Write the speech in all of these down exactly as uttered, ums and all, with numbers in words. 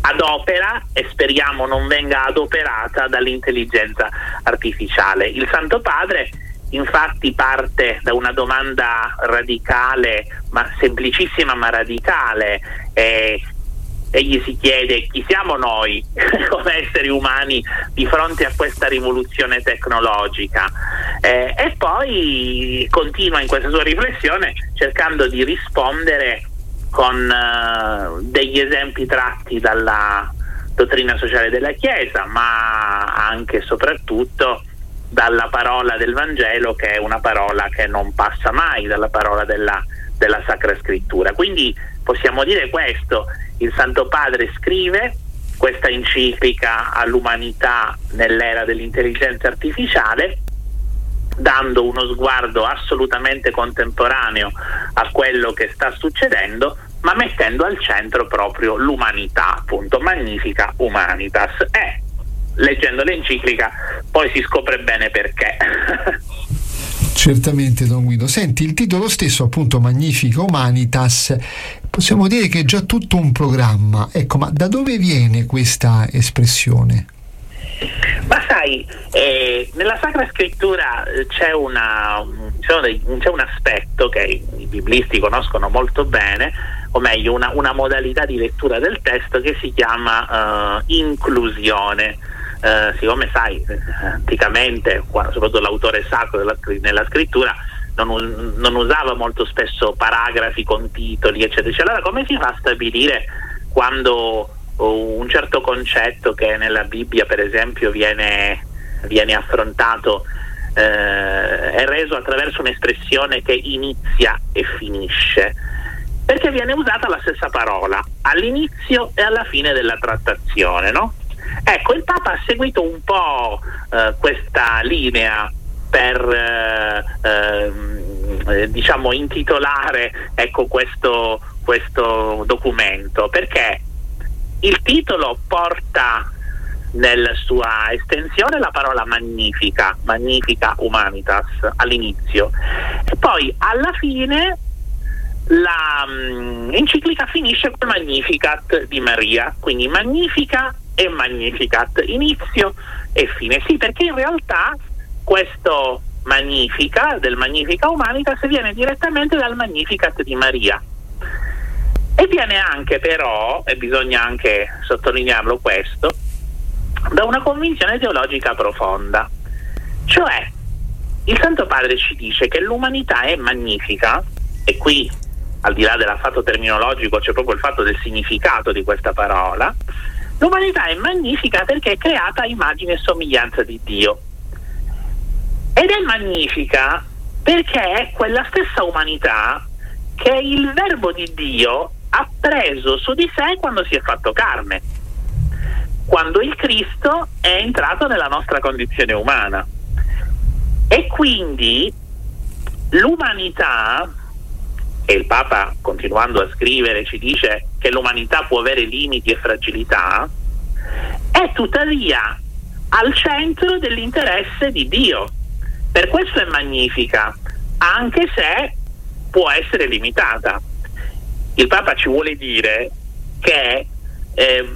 adopera e speriamo non venga adoperata dall'intelligenza artificiale. Il Santo Padre infatti parte da una domanda radicale, ma semplicissima ma radicale. Eh, egli si chiede: chi siamo noi come esseri umani di fronte a questa rivoluzione tecnologica? Eh, e poi continua in questa sua riflessione cercando di rispondere con uh, degli esempi tratti dalla dottrina sociale della Chiesa, ma anche e soprattutto dalla parola del Vangelo, che è una parola che non passa mai, dalla parola della, della Sacra Scrittura. Quindi possiamo dire questo: il Santo Padre scrive questa enciclica all'umanità nell'era dell'intelligenza artificiale, dando uno sguardo assolutamente contemporaneo a quello che sta succedendo, ma mettendo al centro proprio l'umanità, appunto, Magnifica Humanitas. E leggendo l'enciclica poi si scopre bene perché. Certamente, Don Guido. Senti, il titolo stesso, appunto, Magnifica Humanitas, possiamo dire che è già tutto un programma. Ecco, ma da dove viene questa espressione? Ma sai, eh, nella Sacra Scrittura c'è, una, c'è, un, c'è un aspetto che i biblisti conoscono molto bene, o meglio una, una modalità di lettura del testo che si chiama uh, inclusione. Uh, siccome sai, anticamente, soprattutto l'autore sacro della, nella scrittura non, non usava molto spesso paragrafi con titoli, eccetera, eccetera. Allora come si fa a stabilire quando un certo concetto che nella Bibbia per esempio viene, viene affrontato eh, è reso attraverso un'espressione che inizia e finisce? Perché viene usata la stessa parola all'inizio e alla fine della trattazione, no? Ecco, il Papa ha seguito un po' eh, questa linea per eh, eh, diciamo intitolare, ecco, questo, questo documento, perché il titolo porta nella sua estensione la parola Magnifica, Magnifica Humanitas all'inizio, e poi alla fine la um, enciclica finisce con Magnificat di Maria, quindi Magnifica e Magnificat, inizio e fine. Sì, perché in realtà questo Magnifica, del Magnifica Humanitas, viene direttamente dal Magnificat di Maria. E viene anche però, e bisogna anche sottolinearlo questo, da una convinzione teologica profonda. Cioè, il Santo Padre ci dice che l'umanità è magnifica, e qui, al di là del fatto terminologico, c'è proprio il fatto del significato di questa parola. L'umanità è magnifica perché è creata a immagine e somiglianza di Dio. Ed è magnifica perché è quella stessa umanità che il Verbo di Dio ha preso su di sé quando si è fatto carne, quando il Cristo è entrato nella nostra condizione umana. E quindi l'umanità, e il Papa, continuando a scrivere, ci dice che l'umanità può avere limiti e fragilità, è tuttavia al centro dell'interesse di Dio. Per questo è magnifica, anche se può essere limitata. Il Papa ci vuole dire che eh,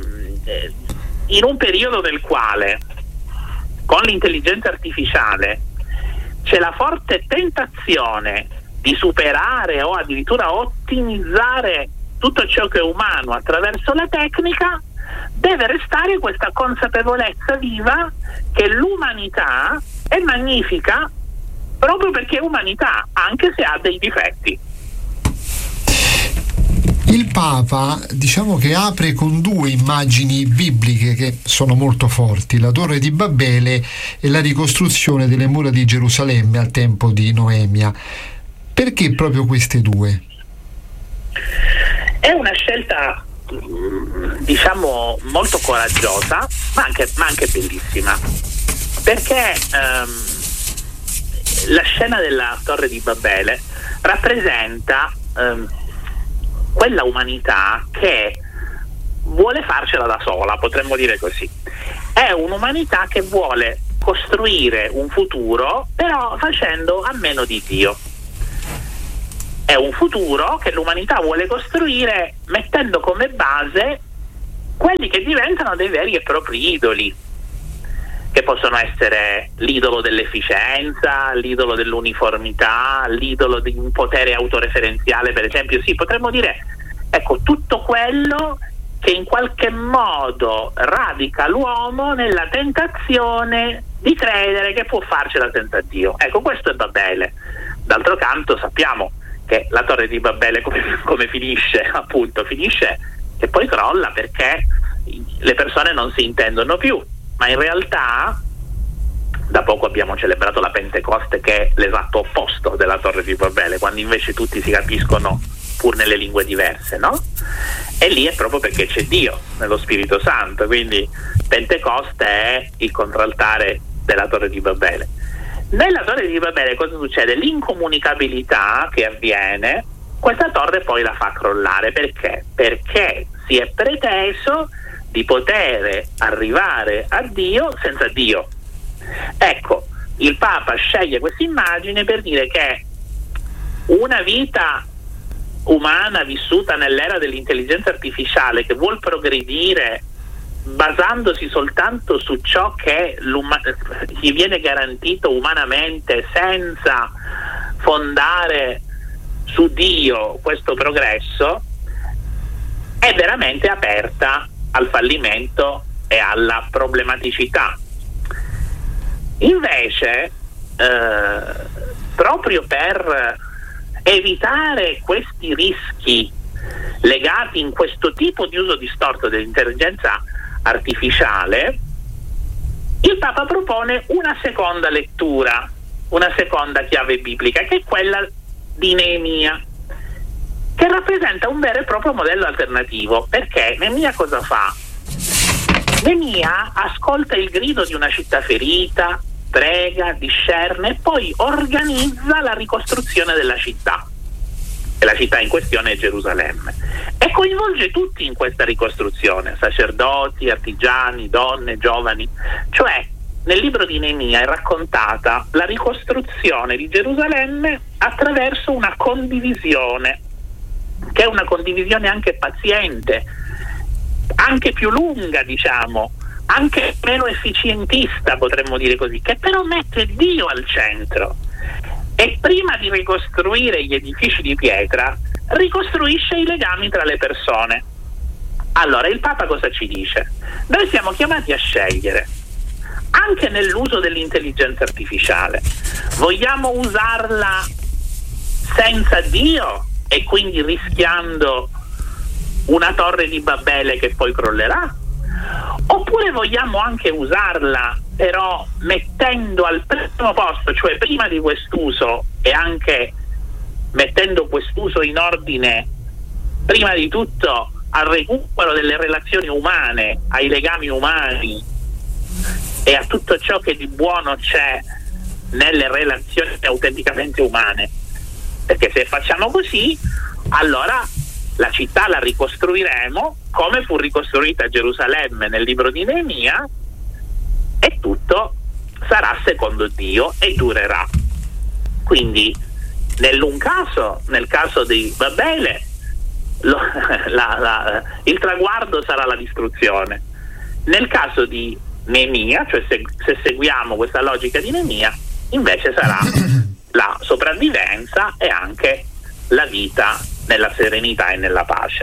in un periodo nel quale con l'intelligenza artificiale c'è la forte tentazione di superare o addirittura ottimizzare tutto ciò che è umano attraverso la tecnica, deve restare questa consapevolezza viva che l'umanità è magnifica proprio perché è umanità, anche se ha dei difetti. Il Papa, diciamo che apre con due immagini bibliche che sono molto forti: la Torre di Babele e la ricostruzione delle mura di Gerusalemme al tempo di Noemia. Perché proprio queste due? È una scelta, diciamo, molto coraggiosa, ma anche, ma anche bellissima, perché ehm, la scena della Torre di Babele rappresenta ehm, quella umanità che vuole farcela da sola, potremmo dire così. È un'umanità che vuole costruire un futuro, però facendo a meno di Dio. È un futuro che l'umanità vuole costruire mettendo come base quelli che diventano dei veri e propri idoli, che possono essere l'idolo dell'efficienza, l'idolo dell'uniformità, l'idolo di un potere autoreferenziale, per esempio. Sì, potremmo dire, ecco, tutto quello che in qualche modo radica l'uomo nella tentazione di credere che può farcela senza Dio. Ecco, questo è Babele. D'altro canto sappiamo che la torre di Babele come, come finisce, appunto, finisce che poi crolla perché le persone non si intendono più. Ma in realtà da poco abbiamo celebrato la Pentecoste, che è l'esatto opposto della Torre di Babele, quando invece tutti si capiscono pur nelle lingue diverse, no? E lì è proprio perché c'è Dio nello Spirito Santo, quindi Pentecoste è il contraltare della Torre di Babele. Nella Torre di Babele cosa succede? L'incomunicabilità che avviene, questa torre poi la fa crollare. Perché? Perché si è preteso di poter arrivare a Dio senza Dio. Ecco, il Papa sceglie questa immagine per dire che una vita umana vissuta nell'era dell'intelligenza artificiale, che vuol progredire basandosi soltanto su ciò che gli viene garantito umanamente, senza fondare su Dio questo progresso, è veramente aperta al fallimento e alla problematicità. Invece, eh, proprio per evitare questi rischi legati in questo tipo di uso distorto dell'intelligenza artificiale, il Papa propone una seconda lettura, una seconda chiave biblica, che è quella di Neemia, che rappresenta un vero e proprio modello alternativo. Perché Neemia cosa fa? Neemia ascolta il grido di una città ferita, prega, discerne e poi organizza la ricostruzione della città. E la città in questione è Gerusalemme. E coinvolge tutti in questa ricostruzione, sacerdoti, artigiani, donne, giovani. Cioè, nel libro di Neemia è raccontata la ricostruzione di Gerusalemme attraverso una condivisione, che è una condivisione anche paziente, anche più lunga, diciamo, anche meno efficientista, potremmo dire così, che però mette Dio al centro. E prima di ricostruire gli edifici di pietra, ricostruisce i legami tra le persone. Allora, il Papa cosa ci dice? Noi siamo chiamati a scegliere, anche nell'uso dell'intelligenza artificiale. Vogliamo usarla senza Dio e quindi rischiando una torre di Babele che poi crollerà? Oppure vogliamo anche usarla però mettendo al primo posto, cioè prima di quest'uso, e anche mettendo quest'uso in ordine prima di tutto al recupero delle relazioni umane, ai legami umani e a tutto ciò che di buono c'è nelle relazioni autenticamente umane. Perché se facciamo così, allora la città la ricostruiremo come fu ricostruita Gerusalemme nel libro di Neemia, e tutto sarà secondo Dio e durerà. Quindi nell'un caso, nel caso di Babele, lo, la, la, il traguardo sarà la distruzione. Nel caso di Neemia, cioè se, se seguiamo questa logica di Neemia, invece sarà la sopravvivenza e anche la vita nella serenità e nella pace.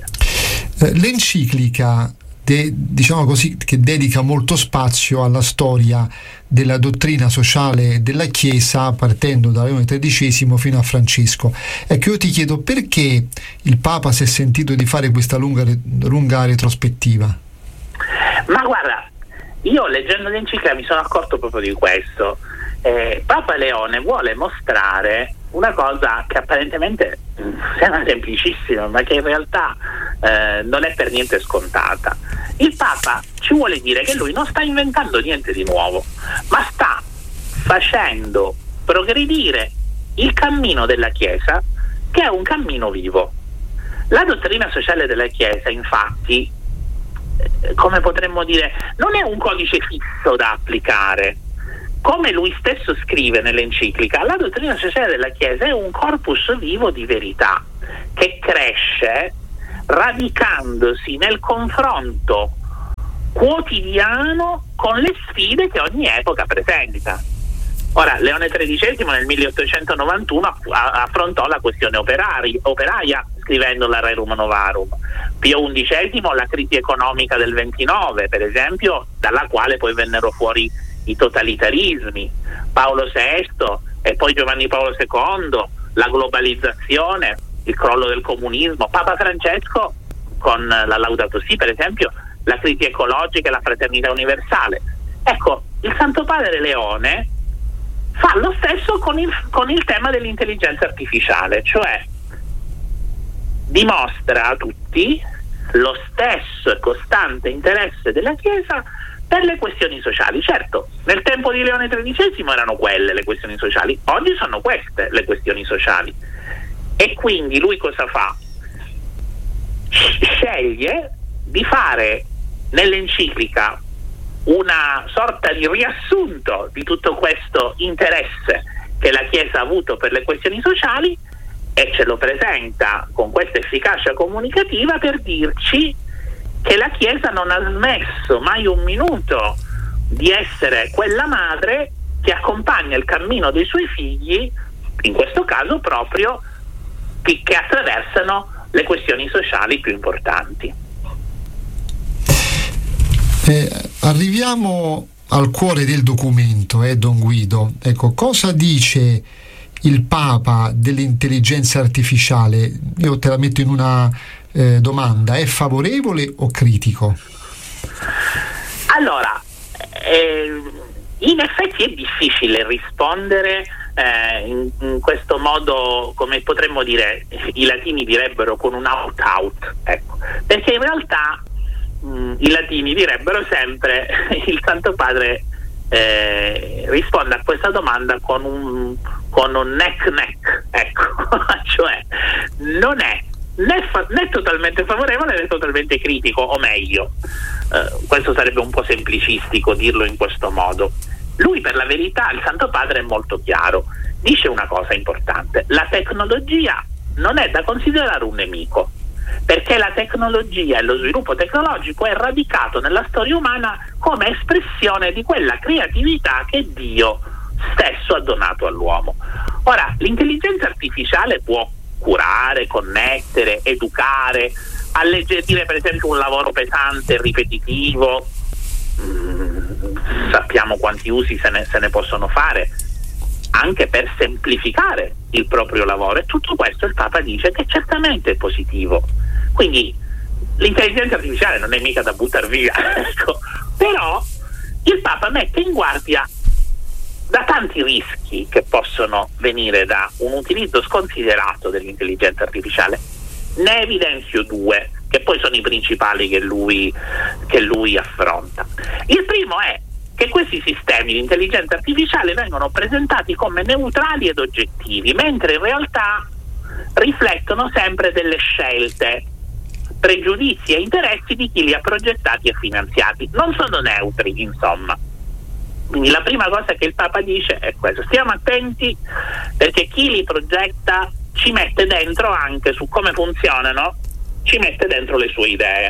L'enciclica, de, diciamo così, che dedica molto spazio alla storia della dottrina sociale della Chiesa, partendo da Leone tredicesimo fino a Francesco. Ecco, io ti chiedo perché il Papa si è sentito di fare questa lunga, lunga retrospettiva. Ma guarda, io leggendo l'enciclica mi sono accorto proprio di questo. Eh, Papa Leone vuole mostrare una cosa che apparentemente sembra semplicissima, ma che in realtà eh, non è per niente scontata. Il Papa ci vuole dire che lui non sta inventando niente di nuovo, ma sta facendo progredire il cammino della Chiesa, che è un cammino vivo. La dottrina sociale della Chiesa, infatti, eh, come potremmo dire, non è un codice fisso da applicare. Come lui stesso scrive nell'enciclica, la dottrina sociale della Chiesa è un corpus vivo di verità che cresce radicandosi nel confronto quotidiano con le sfide che ogni epoca presenta. Ora, Leone tredicesimo nel milleottocentonovantuno affrontò la questione operari, operaia scrivendo la Rerum Novarum. Pio undicesimo la crisi economica del ventinove, per esempio, dalla quale poi vennero fuori i totalitarismi. Paolo sesto e poi Giovanni Paolo secondo, la globalizzazione, il crollo del comunismo. Papa Francesco con la Laudato Si, per esempio, la crisi ecologica e la fraternità universale. Ecco, il Santo Padre Leone fa lo stesso con il, con il tema dell'intelligenza artificiale, cioè dimostra a tutti lo stesso e costante interesse della Chiesa per le questioni sociali. Certo, nel tempo di Leone tredicesimo erano quelle le questioni sociali, oggi sono queste le questioni sociali. E quindi lui cosa fa? Sceglie di fare nell'enciclica una sorta di riassunto di tutto questo interesse che la Chiesa ha avuto per le questioni sociali e ce lo presenta con questa efficacia comunicativa per dirci che la Chiesa non ha smesso mai un minuto di essere quella madre che accompagna il cammino dei suoi figli, in questo caso proprio che, che attraversano le questioni sociali più importanti. Eh, arriviamo al cuore del documento, eh, Don Guido. Ecco, cosa dice il Papa dell'intelligenza artificiale? Io te la metto in una eh, domanda: è favorevole o critico? Allora, eh, in effetti è difficile rispondere eh, in, in questo modo, come potremmo dire, i latini direbbero con un out-out, ecco, perché in realtà Mm, i latini direbbero sempre il Santo Padre eh, risponde a questa domanda con un, con un neck neck, ecco, cioè non è né, fa- né totalmente favorevole né totalmente critico, o meglio, eh, questo sarebbe un po' semplicistico dirlo in questo modo. Lui, per la verità, il Santo Padre è molto chiaro, dice una cosa importante: la tecnologia non è da considerare un nemico, perché la tecnologia e lo sviluppo tecnologico è radicato nella storia umana come espressione di quella creatività che Dio stesso ha donato all'uomo. Ora, l'intelligenza artificiale può curare, connettere, educare, alleggerire per esempio un lavoro pesante e ripetitivo. Mm, sappiamo quanti usi se ne, se ne possono fare, anche per semplificare il proprio lavoro, e tutto questo il Papa dice che certamente è positivo. Quindi l'intelligenza artificiale non è mica da buttare via, ecco. Però il Papa mette in guardia da tanti rischi che possono venire da un utilizzo sconsiderato dell'intelligenza artificiale. Ne evidenzio due, che poi sono i principali che lui, che lui affronta. Il primo è che questi sistemi di intelligenza artificiale vengono presentati come neutrali ed oggettivi, mentre in realtà riflettono sempre delle scelte, pregiudizi e interessi di chi li ha progettati e finanziati. Non sono neutri, insomma. Quindi la prima cosa che il Papa dice è questo: stiamo attenti, perché chi li progetta ci mette dentro, anche su come funzionano, ci mette dentro le sue idee.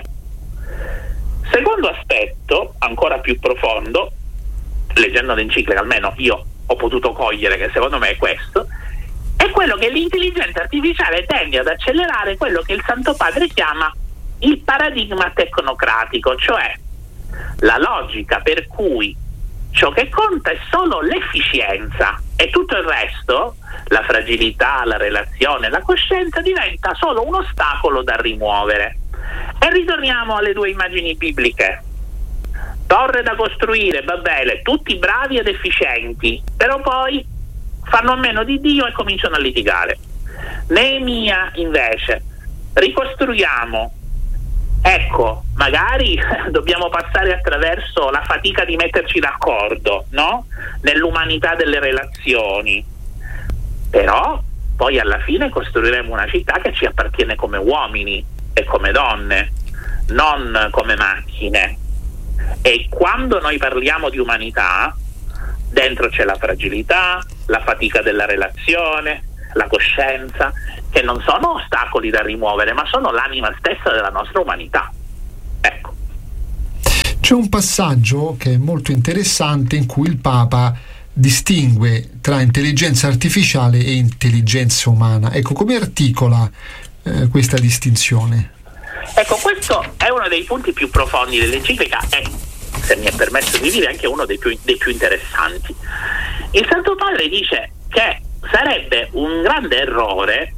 Secondo aspetto, ancora più profondo, leggendo l'enciclica almeno io ho potuto cogliere che secondo me è questo, è quello che l'intelligenza artificiale tende ad accelerare quello che il Santo Padre chiama il paradigma tecnocratico, cioè la logica per cui ciò che conta è solo l'efficienza e tutto il resto, la fragilità, la relazione, la coscienza, diventa solo un ostacolo da rimuovere. E ritorniamo alle due immagini bibliche. Torre da costruire, Babele, tutti bravi ed efficienti, però poi fanno a meno di Dio e cominciano a litigare. Neemia invece: ricostruiamo, ecco, magari dobbiamo passare attraverso la fatica di metterci d'accordo, no? Nell'umanità delle relazioni, però poi alla fine costruiremo una città che ci appartiene come uomini e come donne, non come macchine. E quando noi parliamo di umanità, dentro c'è la fragilità, la fatica della relazione, la coscienza, che non sono ostacoli da rimuovere, ma sono l'anima stessa della nostra umanità. Ecco. C'è un passaggio che è molto interessante in cui il Papa distingue tra intelligenza artificiale e intelligenza umana. Ecco, come articola eh, questa distinzione? Ecco, questo è uno dei punti più profondi dell'enciclica e, se mi è permesso di dire, anche uno dei più, dei più interessanti. Il Santo Padre dice che sarebbe un grande errore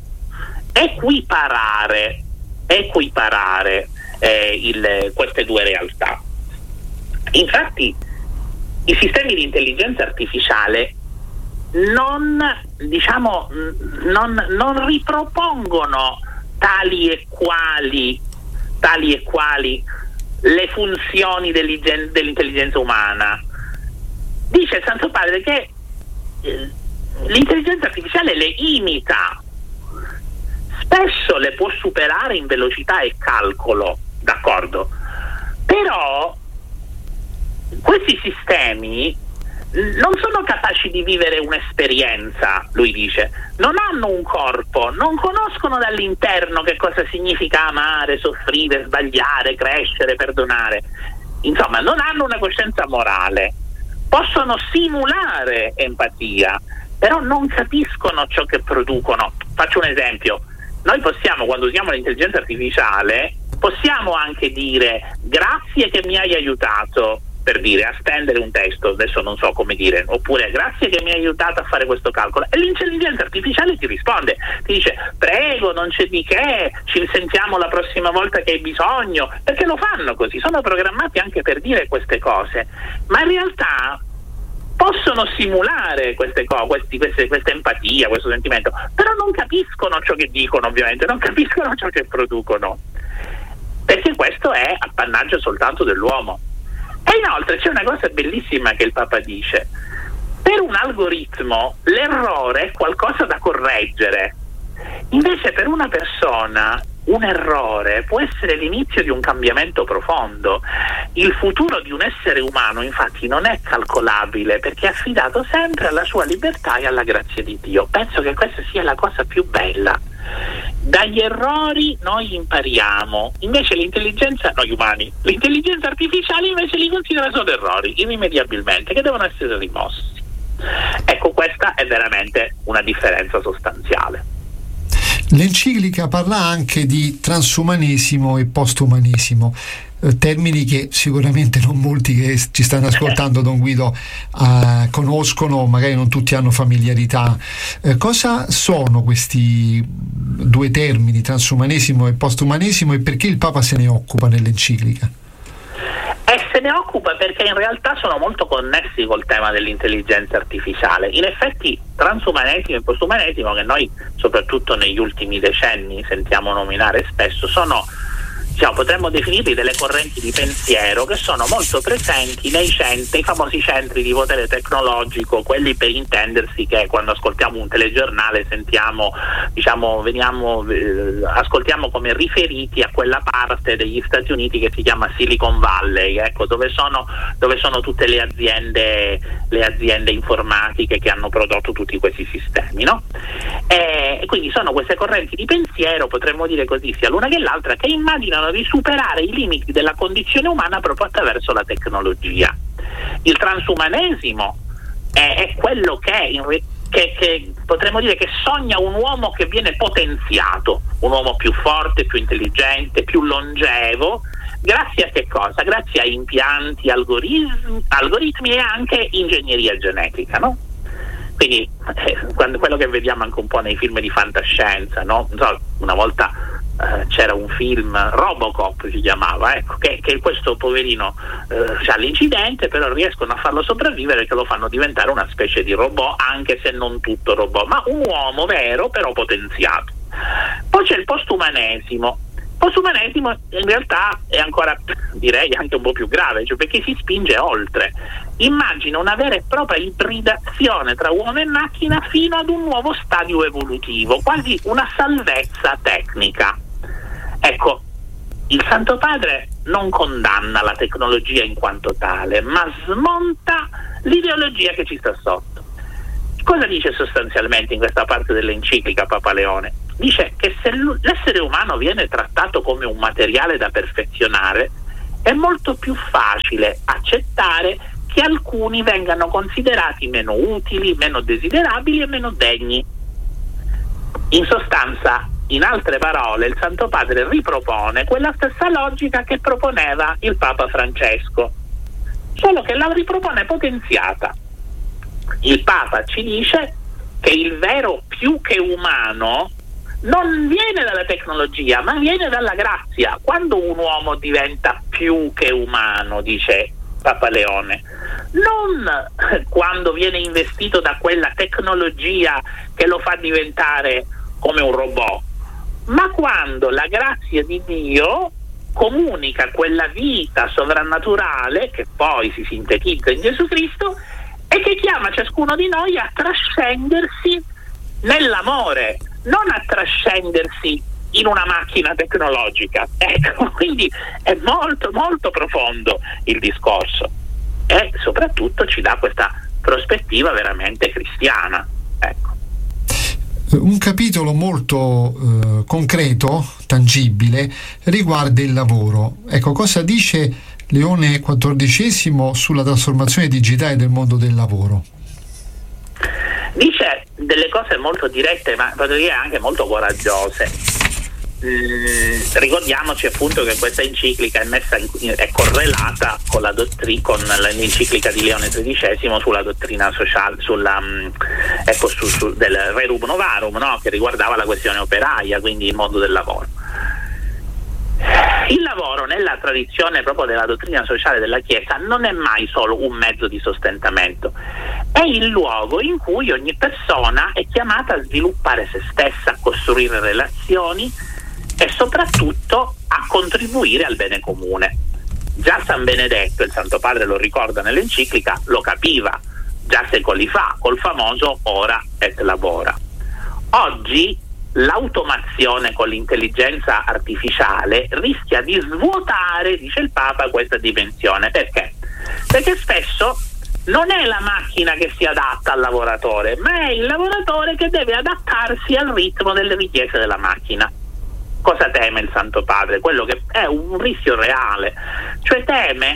equiparare, equiparare eh, il, queste due realtà. Infatti, i sistemi di intelligenza artificiale non, diciamo, non, non ripropongono tali e quali, tali e quali le funzioni dell'intelligenza umana. Dice il Santo Padre che eh, l'intelligenza artificiale le imita, spesso le può superare in velocità e calcolo, d'accordo? Però questi sistemi non sono capaci di vivere un'esperienza, lui dice, non hanno un corpo, non conoscono dall'interno che cosa significa amare, soffrire, sbagliare, crescere, perdonare. Insomma, non hanno una coscienza morale, possono simulare empatia, però non capiscono ciò che producono. Faccio un esempio: noi possiamo, quando usiamo l'intelligenza artificiale, possiamo anche dire grazie che mi hai aiutato, per dire, a stendere un testo, adesso non so come dire, oppure grazie che mi hai aiutato a fare questo calcolo, e l'intelligenza artificiale ti risponde, ti dice prego, non c'è di che, ci sentiamo la prossima volta che hai bisogno, perché lo fanno così, sono programmati anche per dire queste cose, ma in realtà possono simulare queste cose, questi, queste, questa empatia, questo sentimento, però non capiscono ciò che dicono, ovviamente, non capiscono ciò che producono, perché questo è appannaggio soltanto dell'uomo. E inoltre c'è una cosa bellissima che il Papa dice: per un algoritmo l'errore è qualcosa da correggere, invece per una persona un errore può essere l'inizio di un cambiamento profondo. Il futuro di un essere umano infatti non è calcolabile, perché è affidato sempre alla sua libertà e alla grazia di Dio. Penso che questa sia la cosa più bella. Dagli errori noi impariamo, invece l'intelligenza, noi umani, l'intelligenza artificiale invece li considera solo errori, irrimediabilmente, che devono essere rimossi. Ecco, questa è veramente una differenza sostanziale. L'enciclica parla anche di transumanesimo e postumanesimo, eh, termini che sicuramente non molti che ci stanno ascoltando, Don Guido, eh, conoscono, magari non tutti hanno familiarità. Eh, cosa sono questi due termini, transumanesimo e postumanesimo, e perché il Papa se ne occupa nell'enciclica? E se ne occupa perché in realtà sono molto connessi col tema dell'intelligenza artificiale. In effetti transumanesimo e postumanesimo, che noi soprattutto negli ultimi decenni sentiamo nominare spesso, sono, diciamo, potremmo definirli delle correnti di pensiero che sono molto presenti nei centri, i famosi centri di potere tecnologico, quelli, per intendersi, che quando ascoltiamo un telegiornale sentiamo, diciamo, veniamo, eh, ascoltiamo come riferiti a quella parte degli Stati Uniti che si chiama Silicon Valley, ecco, dove sono, dove sono tutte le aziende, le aziende informatiche che hanno prodotto tutti questi sistemi, no? E, e quindi sono queste correnti di pensiero, potremmo dire così, sia l'una che l'altra, che immaginano di superare i limiti della condizione umana proprio attraverso la tecnologia. Il transumanesimo è, è quello che, in re, che, che potremmo dire che sogna un uomo che viene potenziato, un uomo più forte, più intelligente, più longevo, grazie a che cosa? Grazie a impianti, algoritmi, algoritmi e anche ingegneria genetica, no? Quindi eh, quando, quello che vediamo anche un po' nei film di fantascienza, no? Non so, una volta eh, c'era un film, Robocop si chiamava, ecco, che, che questo poverino eh, ha l'incidente, però riescono a farlo sopravvivere, che lo fanno diventare una specie di robot, anche se non tutto robot, ma un uomo vero però potenziato. Poi c'è il postumanesimo. Postumanesimo in realtà è ancora, direi, anche un po' più grave, cioè perché si spinge oltre, immagina una vera e propria ibridazione tra uomo e macchina fino ad un nuovo stadio evolutivo, quasi una salvezza tecnica. Ecco, il Santo Padre non condanna la tecnologia in quanto tale, ma smonta l'ideologia che ci sta sotto. Cosa dice sostanzialmente in questa parte dell'enciclica Papa Leone? Dice che se l'essere umano viene trattato come un materiale da perfezionare, è molto più facile accettare che alcuni vengano considerati meno utili, meno desiderabili e meno degni. In sostanza, in altre parole, il Santo Padre ripropone quella stessa logica che proponeva il Papa Francesco, solo che la ripropone potenziata. Il Papa ci dice che il vero più che umano non viene dalla tecnologia, ma viene dalla grazia. Quando un uomo diventa più che umano, dice Papa Leone, non quando viene investito da quella tecnologia che lo fa diventare come un robot, ma quando la grazia di Dio comunica quella vita sovrannaturale che poi si sintetizza in Gesù Cristo e che chiama ciascuno di noi a trascendersi nell'amore, non a trascendersi in una macchina tecnologica. Ecco, quindi è molto molto profondo il discorso e soprattutto ci dà questa prospettiva veramente cristiana. Ecco. Un capitolo molto eh, concreto, tangibile, riguarda il lavoro. Ecco, cosa dice Leone quattordicesimo sulla trasformazione digitale del mondo del lavoro? Dice delle cose molto dirette, ma potrei dire anche molto coraggiose. Mm, ricordiamoci appunto che questa enciclica è messa in, è correlata con la dottri, con l'enciclica di Leone tredicesimo sulla dottrina sociale, sulla ecco su, su, del Rerum Novarum, no? Che riguardava la questione operaia, quindi il mondo del lavoro. Il lavoro nella tradizione proprio della dottrina sociale della Chiesa non è mai solo un mezzo di sostentamento, è il luogo in cui ogni persona è chiamata a sviluppare se stessa, a costruire relazioni e soprattutto a contribuire al bene comune. Già San Benedetto, il Santo Padre lo ricorda nell'enciclica, lo capiva già secoli fa col famoso ora et labora. Oggi l'automazione con l'intelligenza artificiale rischia di svuotare, dice il Papa, questa dimensione. Perché? Perché spesso non è la macchina che si adatta al lavoratore, ma è il lavoratore che deve adattarsi al ritmo delle richieste della macchina. Cosa teme il Santo Padre? Quello che è un rischio reale, cioè teme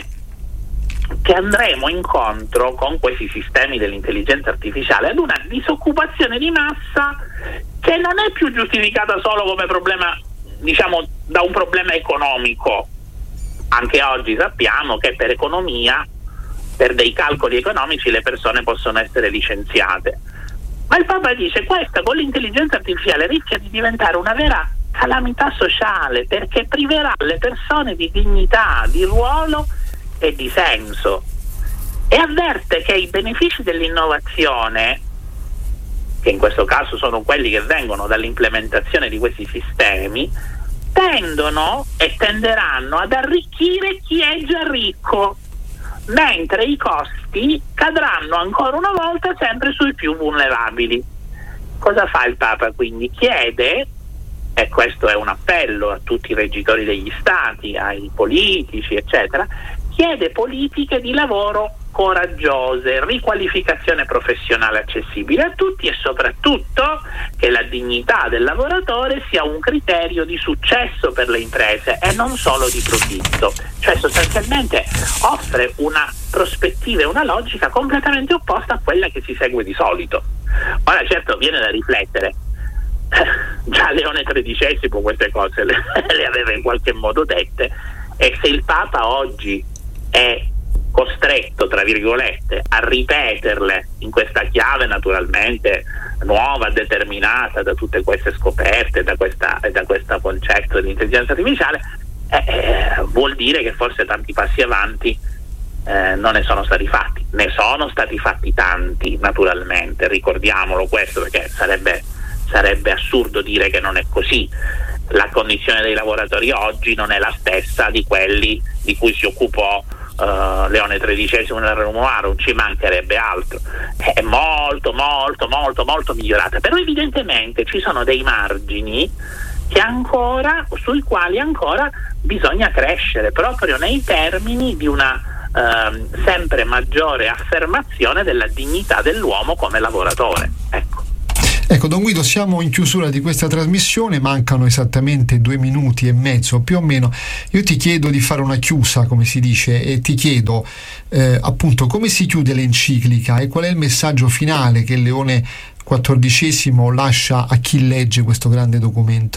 che andremo incontro con questi sistemi dell'intelligenza artificiale ad una disoccupazione di massa che non è più giustificata solo come problema, diciamo, da un problema economico. Anche oggi sappiamo che per economia, per dei calcoli economici, le persone possono essere licenziate. Ma il Papa dice questa con l'intelligenza artificiale rischia di diventare una vera calamità sociale, perché priverà le persone di dignità, di ruolo e di senso, e avverte che i benefici dell'innovazione, che in questo caso sono quelli che vengono dall'implementazione di questi sistemi, tendono e tenderanno ad arricchire chi è già ricco, mentre i costi cadranno ancora una volta sempre sui più vulnerabili. Cosa fa il Papa quindi? Chiede, e questo è un appello a tutti i reggitori degli stati, ai politici eccetera, chiede politiche di lavoro coraggiose, riqualificazione professionale accessibile a tutti e soprattutto che la dignità del lavoratore sia un criterio di successo per le imprese e non solo di profitto. Cioè sostanzialmente offre una prospettiva e una logica completamente opposta a quella che si segue di solito. Ora certo viene da riflettere, già Leone tredicesimo queste cose le, le aveva in qualche modo dette, e se il Papa oggi è costretto, tra virgolette, a ripeterle in questa chiave naturalmente nuova, determinata da tutte queste scoperte, da questa da questo concetto dell'intelligenza artificiale, eh, eh, vuol dire che forse tanti passi avanti eh, non ne sono stati fatti. Ne sono stati fatti tanti, naturalmente, ricordiamolo questo, perché sarebbe sarebbe assurdo dire che non è così. La condizione dei lavoratori oggi non è la stessa di quelli di cui si occupò uh, Leone tredicesimo nel Rerum Novarum, ci mancherebbe altro. È molto molto molto molto migliorata, però evidentemente ci sono dei margini che ancora, sui quali ancora bisogna crescere, proprio nei termini di una uh, sempre maggiore affermazione della dignità dell'uomo come lavoratore. Ecco. Ecco, Don Guido, siamo in chiusura di questa trasmissione, mancano esattamente due minuti e mezzo più o meno. Io ti chiedo di fare una chiusa, come si dice, e ti chiedo eh, appunto come si chiude l'enciclica e qual è il messaggio finale che Leone quattordicesimo lascia a chi legge questo grande documento.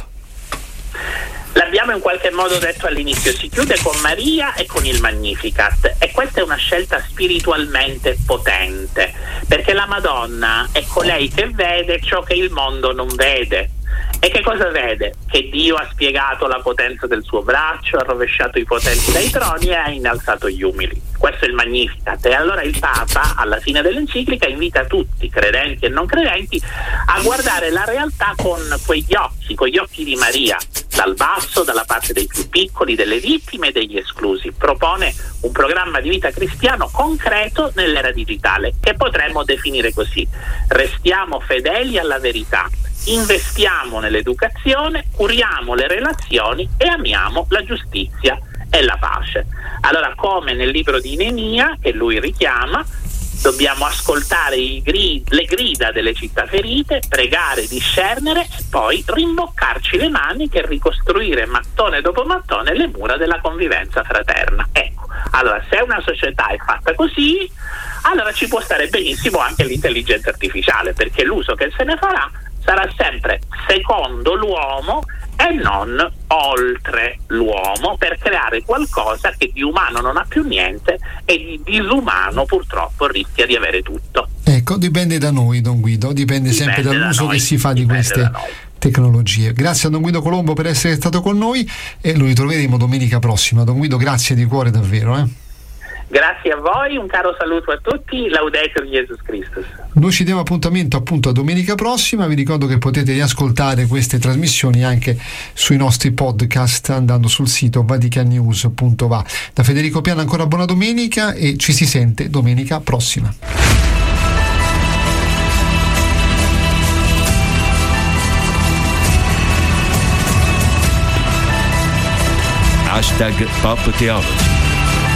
L'abbiamo in qualche modo detto all'inizio, si chiude con Maria e con il Magnificat, e questa è una scelta spiritualmente potente, perché la Madonna è colei che vede ciò che il mondo non vede. E che cosa vede? Che Dio ha spiegato la potenza del suo braccio, ha rovesciato i potenti dai troni e ha innalzato gli umili. Questo è il Magnificat. E allora il Papa, alla fine dell'enciclica, invita tutti, credenti e non credenti, a guardare la realtà con quegli occhi, con gli occhi di Maria, dal basso, dalla parte dei più piccoli, delle vittime e degli esclusi. Propone un programma di vita cristiano concreto nell'era digitale, che potremmo definire così: restiamo fedeli alla verità, investiamo nell'educazione, curiamo le relazioni e amiamo la giustizia e la pace. Allora, come nel libro di Neemia, che lui richiama, dobbiamo ascoltare i grid, le grida delle città ferite, pregare, discernere e poi rimboccarci le maniche e ricostruire mattone dopo mattone le mura della convivenza fraterna. Ecco, allora se una società è fatta così, allora ci può stare benissimo anche l'intelligenza artificiale, perché l'uso che se ne farà sarà sempre secondo l'uomo e non oltre l'uomo, per creare qualcosa che di umano non ha più niente e di disumano purtroppo rischia di avere tutto. Ecco, dipende da noi, Don Guido, dipende, dipende sempre dall'uso da che si fa di queste tecnologie. Grazie a Don Guido Colombo per essere stato con noi e lo ritroveremo domenica prossima. Don Guido, grazie di cuore davvero. Eh? Grazie a voi, un caro saluto a tutti, Laudetur Jesus Christus. Noi ci diamo appuntamento appunto a domenica prossima. Vi ricordo che potete riascoltare queste trasmissioni anche sui nostri podcast andando sul sito vatican news punto va. Da Federico Piana ancora buona domenica e ci si sente domenica prossima. Hashtag Pop Theology.